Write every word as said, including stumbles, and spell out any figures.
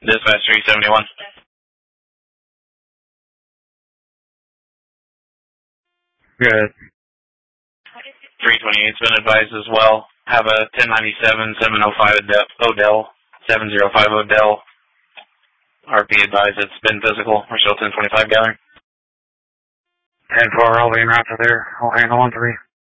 Dispatch three seventy-one. Good. three twenty-eight's been advised as well. Have a ten ninety-seven seven oh five Odell, seven oh five Odell. R P advised it's been physical. We're still ten twenty-five gathering. ten four, I'll be in route to there. I'll handle on three.